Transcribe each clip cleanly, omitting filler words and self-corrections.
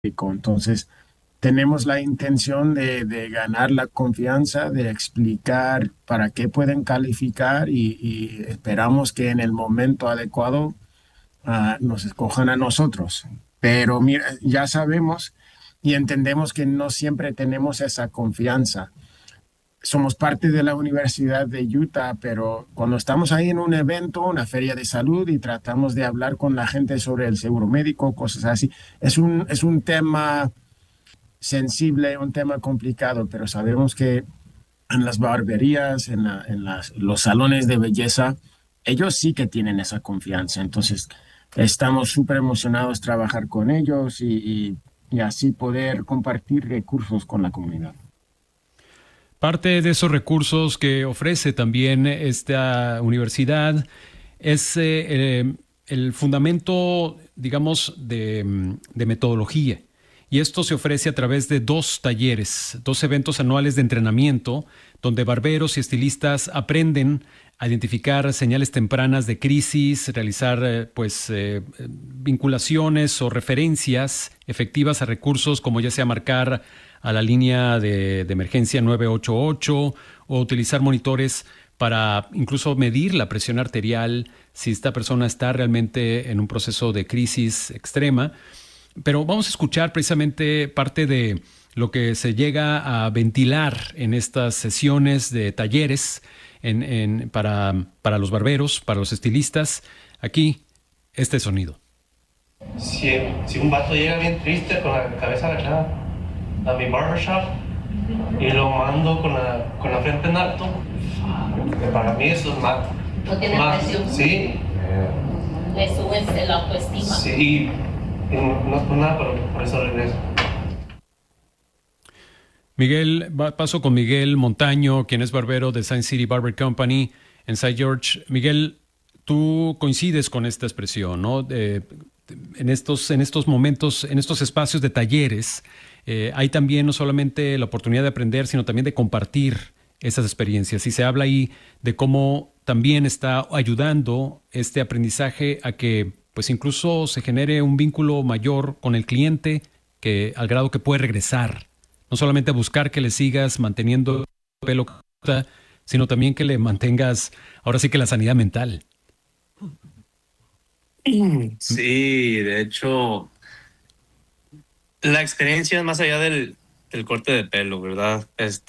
Entonces, tenemos la intención de ganar la confianza, de explicar para qué pueden calificar y esperamos que en el momento adecuado nos escojan a nosotros. Pero mira, ya sabemos y entendemos que no siempre tenemos esa confianza. Somos parte de la Universidad de Utah, pero cuando estamos ahí en un evento, una feria de salud y tratamos de hablar con la gente sobre el seguro médico, cosas así, es un tema sensible, un tema complicado, pero sabemos que en las barberías, los salones de belleza, ellos sí que tienen esa confianza. Entonces, estamos súper emocionados de trabajar con ellos y así poder compartir recursos con la comunidad. Parte de esos recursos que ofrece también esta universidad es el fundamento, digamos, de metodología. Y esto se ofrece a través de dos talleres, dos eventos anuales de entrenamiento, donde barberos y estilistas aprenden a identificar señales tempranas de crisis, realizar vinculaciones o referencias efectivas a recursos como ya sea marcar a la línea de emergencia 988 o utilizar monitores para incluso medir la presión arterial si esta persona está realmente en un proceso de crisis extrema. Pero vamos a escuchar precisamente parte de lo que se llega a ventilar en estas sesiones de talleres para los barberos, para los estilistas. Aquí, este sonido. Si un vato llega bien triste con la cabeza agachada a mi barbershop y lo mando con la frente en alto, para mí eso es más. No tiene presión. Sí. Le subes el autoestima. Sí. No es por nada, pero por eso regreso. Paso con Miguel Montaño, quien es barbero de Sign City Barber Company en St. George. Miguel, tú coincides con esta expresión, ¿no? En estos momentos, en estos espacios de talleres, hay también no solamente la oportunidad de aprender, sino también de compartir esas experiencias. Y se habla ahí de cómo también está ayudando este aprendizaje a que pues incluso se genere un vínculo mayor con el cliente que al grado que puede regresar. No solamente buscar que le sigas manteniendo el pelo, sino también que le mantengas ahora sí que la sanidad mental. Sí, de hecho, la experiencia es más allá del corte de pelo, ¿verdad?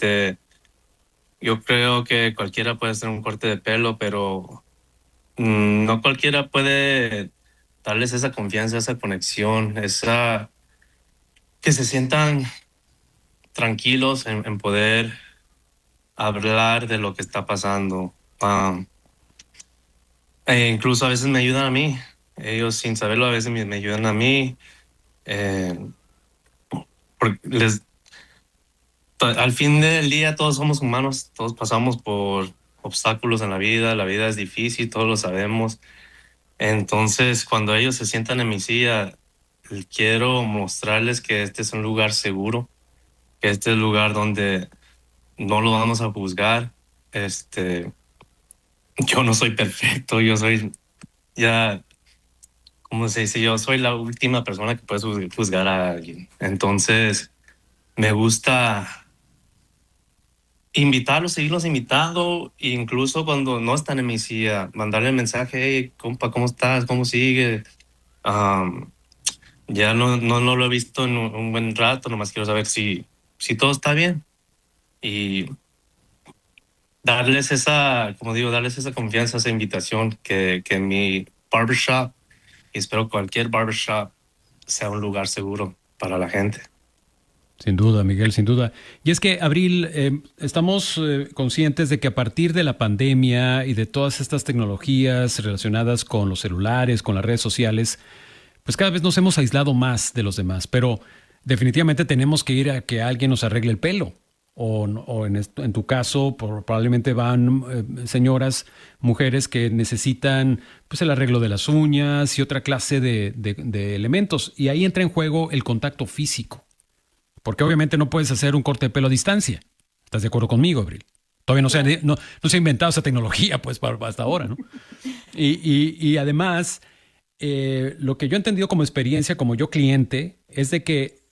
Yo creo que cualquiera puede hacer un corte de pelo, pero no cualquiera puede darles esa confianza, esa conexión, que se sientan tranquilos en poder hablar de lo que está pasando. Incluso a veces me ayudan a mí, ellos sin saberlo a veces me ayudan a mí. eh, porque al fin del día todos somos humanos, todos pasamos por obstáculos en la vida es difícil, todos lo sabemos. Entonces, cuando ellos se sientan en mi silla, quiero mostrarles que este es un lugar seguro, que este es el lugar donde no lo vamos a juzgar. Yo no soy perfecto, yo soy ya, ¿cómo se dice? Yo soy la última persona que puede juzgar a alguien. Entonces, me gusta invitarlos, seguirlos invitando, e incluso cuando no están en mi silla, mandarle el mensaje: hey, compa, ¿cómo estás? ¿Cómo sigue? Um, ya no lo he visto en un buen rato, nomás quiero saber si todo está bien. Y darles como digo, darles esa confianza, esa invitación que mi barbershop, y espero cualquier barbershop, sea un lugar seguro para la gente. Sin duda, Miguel, sin duda. Y es que, Abril, estamos conscientes de que a partir de la pandemia y de todas estas tecnologías relacionadas con los celulares, con las redes sociales, pues cada vez nos hemos aislado más de los demás, pero definitivamente tenemos que ir a que alguien nos arregle el pelo. O en tu caso, probablemente van señoras, mujeres que necesitan pues el arreglo de las uñas y otra clase de elementos. Y ahí entra en juego el contacto físico. Porque obviamente no puedes hacer un corte de pelo a distancia. ¿Estás de acuerdo conmigo, Abril? Todavía no se ha inventado esa tecnología pues hasta ahora, ¿no? Y además, lo que yo he entendido como experiencia, como yo cliente, es de que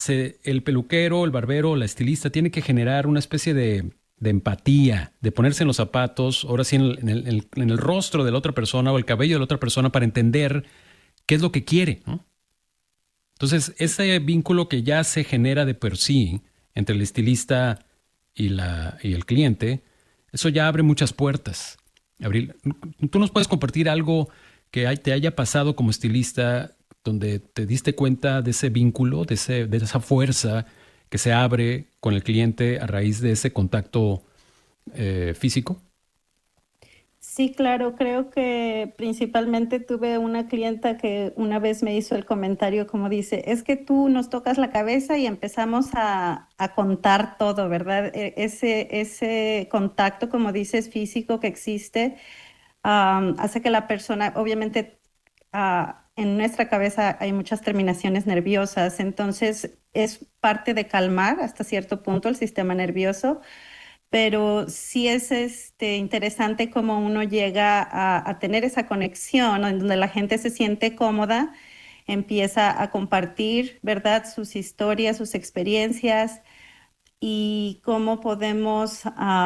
el peluquero, el barbero, la estilista tiene que generar una especie de empatía, de ponerse en los zapatos, ahora sí en el rostro de la otra persona o el cabello de la otra persona para entender qué es lo que quiere, ¿no? Entonces, ese vínculo que ya se genera de por sí entre el estilista y el cliente, eso ya abre muchas puertas. Abril, ¿tú nos puedes compartir algo que te haya pasado como estilista donde te diste cuenta de ese vínculo, de esa fuerza que se abre con el cliente a raíz de ese contacto físico? Sí, claro, creo que principalmente tuve una clienta que una vez me hizo el comentario como dice, es que tú nos tocas la cabeza y empezamos a contar todo, ¿verdad? Ese contacto, como dices, físico que existe, hace que la persona, obviamente, en nuestra cabeza hay muchas terminaciones nerviosas, entonces es parte de calmar hasta cierto punto el sistema nervioso, pero sí es interesante cómo uno llega a tener esa conexión, ¿no? En donde la gente se siente cómoda, empieza a compartir, ¿verdad? Sus historias, sus experiencias y cómo podemos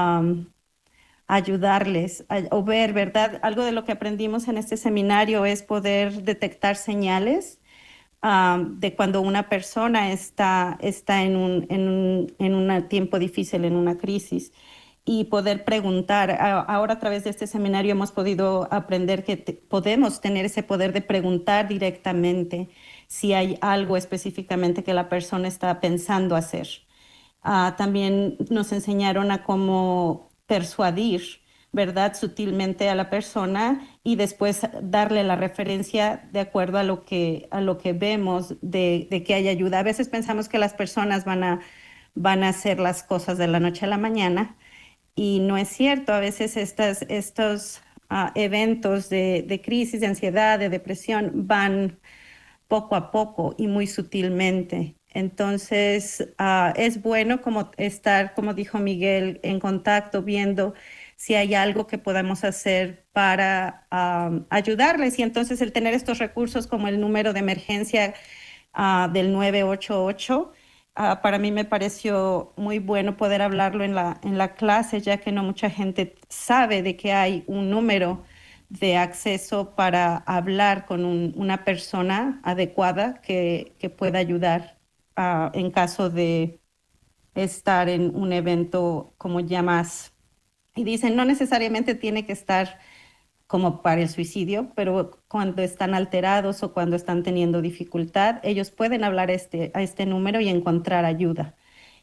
ayudarles o ver, ¿verdad? Algo de lo que aprendimos en este seminario es poder detectar señales de cuando una persona está en un tiempo difícil, en una crisis, y poder preguntar. Ahora a través de este seminario hemos podido aprender que podemos tener ese poder de preguntar directamente si hay algo específicamente que la persona está pensando hacer. También nos enseñaron a cómo persuadir, ¿verdad? Sutilmente a la persona y después darle la referencia de acuerdo a lo que vemos de que hay ayuda. A veces pensamos que las personas van a hacer las cosas de la noche a la mañana y no es cierto. A veces estos eventos de crisis, de ansiedad, de depresión van poco a poco y muy sutilmente. Entonces, es bueno como estar, como dijo Miguel, en contacto, viendo si hay algo que podamos hacer para ayudarles. Y entonces el tener estos recursos como el número de emergencia del 988, para mí me pareció muy bueno poder hablarlo en la clase, ya que no mucha gente sabe de que hay un número de acceso para hablar con una persona adecuada que pueda ayudar en caso de estar en un evento como ya más. Y dicen, no necesariamente tiene que estar como para el suicidio, pero cuando están alterados o cuando están teniendo dificultad, ellos pueden hablar a este número y encontrar ayuda.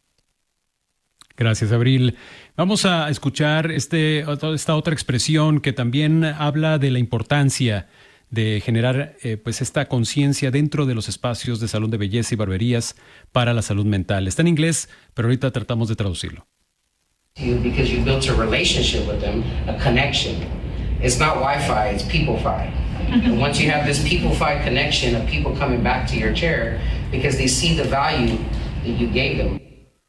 Gracias, Abril. Vamos a escuchar esta otra expresión que también habla de la importancia de generar pues esta conciencia dentro de los espacios de salón de belleza y barberías para la salud mental. Está en inglés, pero ahorita tratamos de traducirlo. Because you built a relationship with them, a connection. It's not Wi-Fi, it's people-fi. And once you have this people-fi connection of people coming back to your chair because they see the value that you gave them.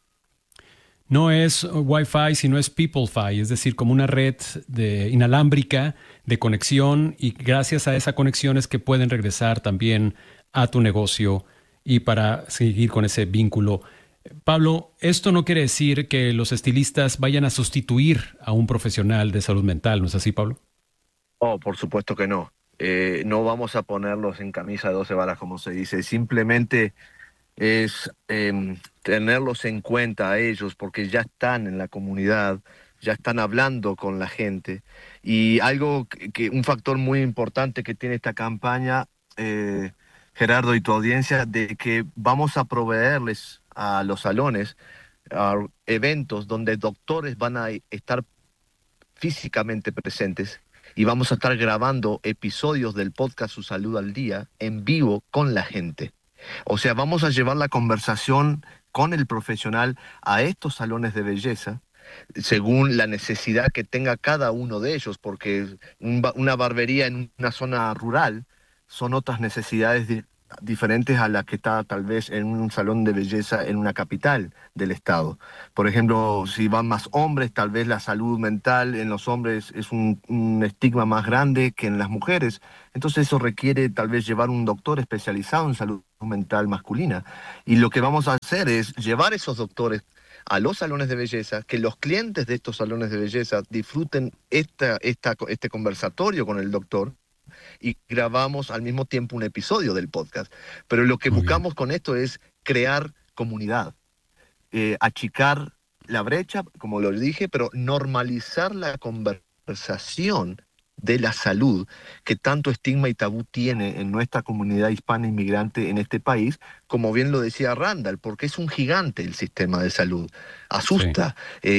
No es Wi-Fi, sino es Peoplefi, es decir, como una red inalámbrica de conexión, y gracias a esa conexión es que pueden regresar también a tu negocio y para seguir con ese vínculo. Pablo, esto no quiere decir que los estilistas vayan a sustituir a un profesional de salud mental, ¿no es así, Pablo? Oh, por supuesto que no. No vamos a ponerlos en camisa de 12 varas, como se dice. Simplemente es tenerlos en cuenta a ellos porque ya están en la comunidad, ya están hablando con la gente. Y un factor muy importante que tiene esta campaña, Gerardo y tu audiencia, de que vamos a proveerles a los salones eventos donde doctores van a estar físicamente presentes y vamos a estar grabando episodios del podcast Su Salud al Día en vivo con la gente. O sea, vamos a llevar la conversación con el profesional a estos salones de belleza según la necesidad que tenga cada uno de ellos, porque una barbería en una zona rural son otras necesidades diferentes a las que está tal vez en un salón de belleza en una capital del estado. Por ejemplo, si van más hombres, tal vez la salud mental en los hombres es un estigma más grande que en las mujeres. Entonces eso requiere tal vez llevar un doctor especializado en salud mental masculina. Y lo que vamos a hacer es llevar esos doctores a los salones de belleza, que los clientes de estos salones de belleza disfruten este conversatorio con el doctor, y grabamos al mismo tiempo un episodio del podcast. Pero lo que buscamos con esto es crear comunidad, achicar la brecha, como lo dije, pero normalizar la conversación de la salud que tanto estigma y tabú tiene en nuestra comunidad hispana inmigrante en este país, como bien lo decía Randall, porque es un gigante el sistema de salud. Asusta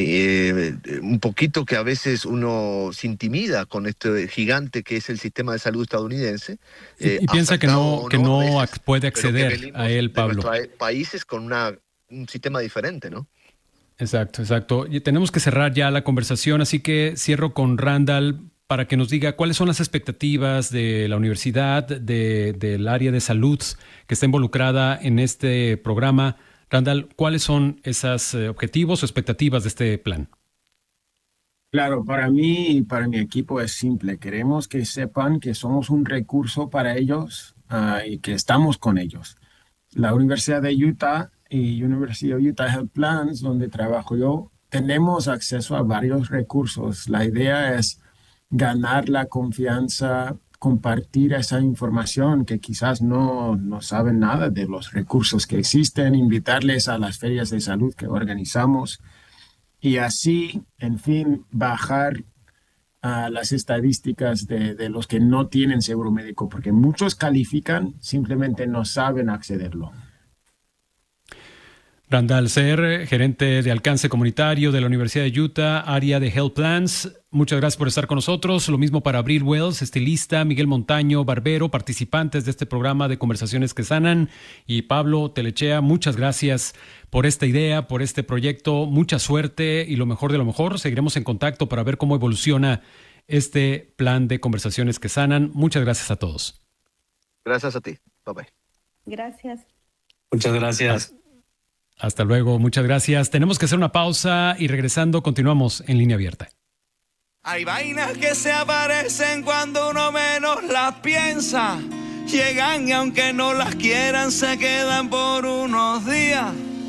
un poquito que a veces uno se intimida con este gigante que es el sistema de salud estadounidense. Y piensa que no puede acceder a él, Pablo. Países con un sistema diferente, ¿no? Exacto, exacto. Y tenemos que cerrar ya la conversación, así que cierro con Randall para que nos diga cuáles son las expectativas de la universidad, del área de salud que está involucrada en este programa. Randall, ¿cuáles son esos objetivos o expectativas de este plan? Claro, para mí y para mi equipo es simple. Queremos que sepan que somos un recurso para ellos y que estamos con ellos. La Universidad de Utah y University of Utah Health Plans, donde trabajo yo, tenemos acceso a varios recursos. La idea es ganar la confianza, compartir esa información que quizás no saben nada de los recursos que existen, invitarles a las ferias de salud que organizamos y así, en fin, bajar a las estadísticas de los que no tienen seguro médico, porque muchos califican, simplemente no saben accederlo. Randall Ser, gerente de alcance comunitario de la Universidad de Utah, área de Health Plans. Muchas gracias por estar con nosotros. Lo mismo para Abril Wells, estilista, Miguel Montaño, barbero, participantes de este programa de Conversaciones que Sanan. Y Pablo Telechea, muchas gracias por esta idea, por este proyecto. Mucha suerte y lo mejor de lo mejor. Seguiremos en contacto para ver cómo evoluciona este plan de Conversaciones que Sanan. Muchas gracias a todos. Gracias a ti. Bye bye. Gracias. Muchas gracias. Hasta luego, muchas gracias. Tenemos que hacer una pausa y regresando continuamos en Línea Abierta. Hay vainas que se aparecen cuando uno menos las piensa. Llegan y aunque no las quieran se quedan por unos días.